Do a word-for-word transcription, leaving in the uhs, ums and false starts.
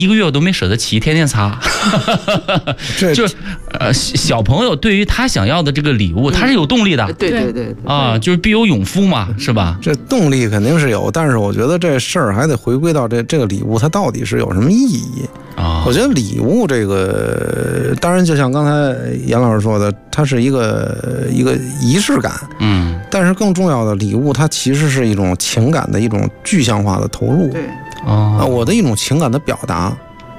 一个月我都没舍得骑，天天擦。就呃，小朋友对于他想要的这个礼物，他是有动力的。 对对对啊，就是必有勇夫嘛，是吧？ 这动力肯定是有，但是我觉得这事儿还得回归到这这个礼物它到底是有什么意义啊？ 我觉得礼物这个，当然就像刚才严老师说的，它是一个一个仪式感， 嗯， 但是更重要的，礼物它其实是一种情感的一种具象化的投入。 对。 啊，我的一种情感的表达，